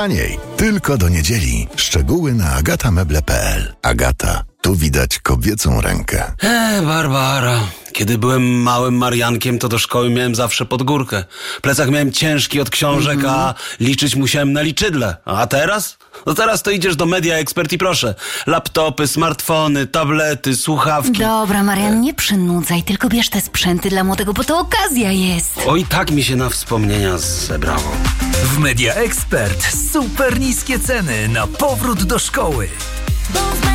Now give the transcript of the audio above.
Taniej. Tylko do niedzieli. Szczegóły na agatameble.pl. Agata. Tu widać kobiecą rękę. Barbara. Kiedy byłem małym Mariankiem, to do szkoły miałem zawsze pod górkę. Plecak miałem ciężki od książek, a liczyć musiałem na liczydle. A teraz? No teraz to idziesz do Media Expert i proszę. Laptopy, smartfony, tablety, słuchawki. Dobra, Marian, nie przynudzaj, tylko bierz te sprzęty dla młodego, bo to okazja jest. Oj, tak mi się na wspomnienia zebrało. W Media Expert super niskie ceny na powrót do szkoły.